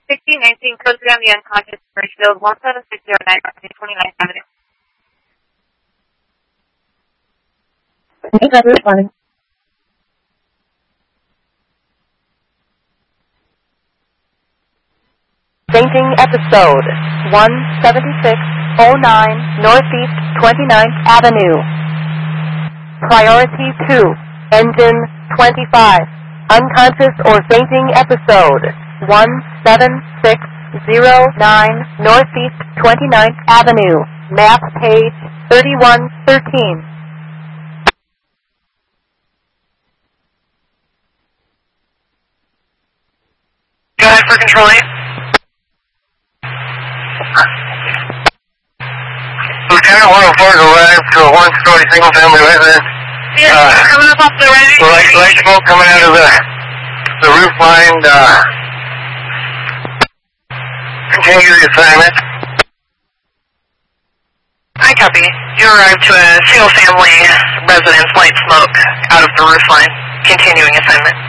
1619, closed down the unconscious Birchfield, 17609, 29th Avenue. That's responding. Fainting episode 17609 Northeast 29th Avenue. Priority 2, engine 25. Unconscious or fainting episode 17609 Northeast 29th Avenue. Map page 3113. Go ahead for control 8. Lieutenant 104 arrived to a one-story single-family residence. Coming up off the right. Light smoke coming out of the roof line. Continue the assignment. I copy. You arrived to a single-family residence, light smoke out of the roof line. Continuing assignment.